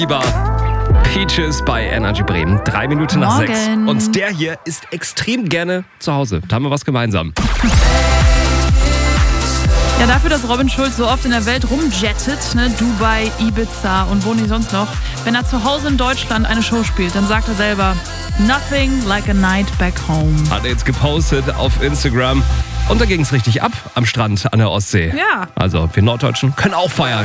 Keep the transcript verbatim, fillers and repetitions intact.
Lieber Peaches bei Energy Bremen. Drei Minuten nach Morgen. sechs. Und der hier ist extrem gerne zu Hause. Da haben wir was gemeinsam. Ja, dafür, dass Robin Schulz so oft in der Welt rumjettet, ne, Dubai, Ibiza und wo nicht sonst noch, wenn er zu Hause in Deutschland eine Show spielt, dann sagt er selber, nothing like a night back home. Hat er jetzt gepostet auf Instagram. Und da ging es richtig ab am Strand an der Ostsee. Ja. Also wir Norddeutschen können auch feiern.